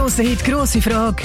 Grosse Frage.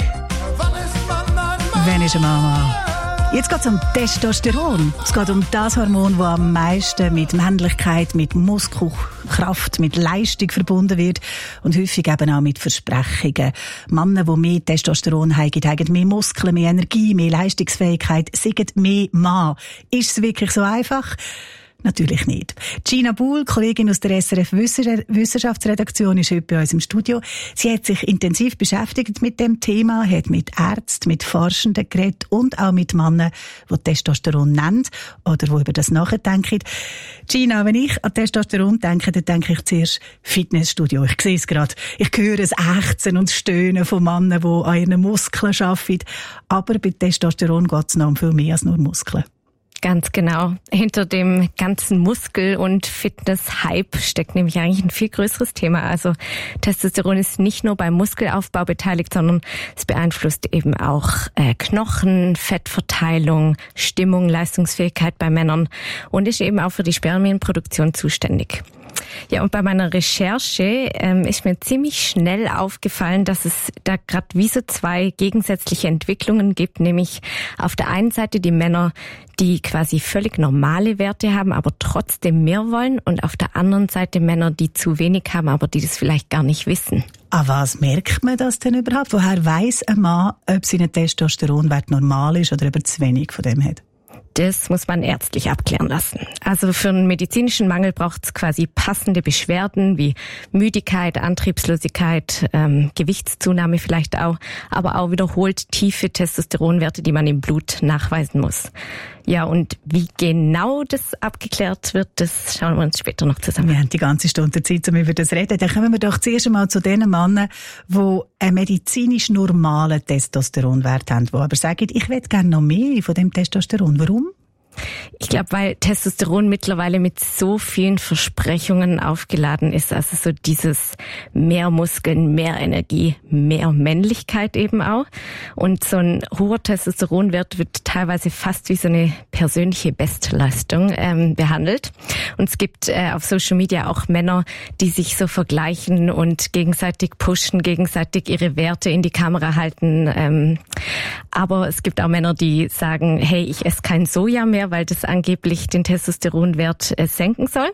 Wann ist eine Mama? Jetzt geht es um Testosteron. Es geht um das Hormon, das am meisten mit Männlichkeit, mit Muskelkraft, mit Leistung verbunden wird und häufig eben auch mit Versprechungen. Männer, die mehr Testosteron haben mehr Muskeln, mehr Energie, mehr Leistungsfähigkeit, sind mehr Mann. Ist es wirklich so einfach? Natürlich nicht. Gina Buhl, Kollegin aus der SRF Wissenschaftsredaktion, ist heute bei uns im Studio. Sie hat sich intensiv beschäftigt mit dem Thema, hat mit Ärzten, mit Forschenden geredet und auch mit Männern, die Testosteron nennen oder die über das nachdenken. Gina, wenn ich an Testosteron denke, dann denke ich zuerst Fitnessstudio. Ich sehe es gerade. Ich höre das Ächzen und Stöhnen von Männern, die an ihren Muskeln arbeiten. Aber bei Testosteron geht es noch um viel mehr als nur Muskeln. Ganz genau. Hinter dem ganzen Muskel- und Fitness-Hype steckt nämlich eigentlich ein viel größeres Thema. Also Testosteron ist nicht nur beim Muskelaufbau beteiligt, sondern es beeinflusst eben auch Knochen, Fettverteilung, Stimmung, Leistungsfähigkeit bei Männern und ist eben auch für die Spermienproduktion zuständig. Ja, und bei meiner Recherche ist mir ziemlich schnell aufgefallen, dass es da gerade wie so zwei gegensätzliche Entwicklungen gibt, nämlich auf der einen Seite die Männer, die quasi völlig normale Werte haben, aber trotzdem mehr wollen, und auf der anderen Seite Männer, die zu wenig haben, aber die das vielleicht gar nicht wissen. An was merkt man das denn überhaupt? Woher weiss ein Mann, ob sein Testosteronwert normal ist oder ob er zu wenig von dem hat? Das muss man ärztlich abklären lassen. Also für einen medizinischen Mangel braucht es quasi passende Beschwerden wie Müdigkeit, Antriebslosigkeit, Gewichtszunahme vielleicht auch, aber auch wiederholt tiefe Testosteronwerte, die man im Blut nachweisen muss. Ja, und wie genau das abgeklärt wird, das schauen wir uns später noch zusammen. Wir haben die ganze Stunde Zeit, um über das zu reden. Dann kommen wir doch zuerst einmal zu den Männern, die einen medizinisch normalen Testosteronwert haben, die aber sagen, ich will gerne noch mehr von dem Testosteron. Warum? Ich glaube, weil Testosteron mittlerweile mit so vielen Versprechungen aufgeladen ist. Also so dieses mehr Muskeln, mehr Energie, mehr Männlichkeit eben auch. Und so ein hoher Testosteronwert wird teilweise fast wie so eine persönliche Bestleistung behandelt. Und es gibt auf Social Media auch Männer, die sich so vergleichen und gegenseitig pushen, gegenseitig ihre Werte in die Kamera halten. Aber es gibt auch Männer, die sagen, hey, ich esse kein Soja mehr, weil das angeblich den Testosteronwert senken soll.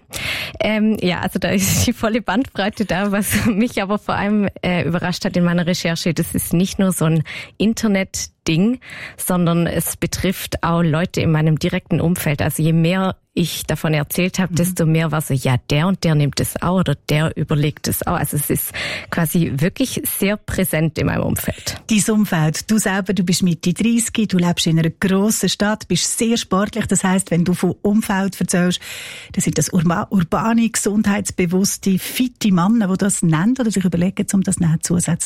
Ja, also da ist die volle Bandbreite da. Was mich aber vor allem überrascht hat in meiner Recherche, das ist nicht nur so ein Internet-Ding, sondern es betrifft auch Leute in meinem direkten Umfeld. Also je mehr ich davon erzählt habe, desto mehr war so, ja, der und der nimmt es auch oder der überlegt es auch. Also es ist quasi wirklich sehr präsent in meinem Umfeld. Dein Umfeld, du selber, du bist Mitte 30, du lebst in einer grossen Stadt, bist sehr sportlich. Das heisst, wenn du von Umfeld erzählst, dann sind das urbane, gesundheitsbewusste, fitte Männer, die das nennen oder sich überlegen, um das nachher zusätzlich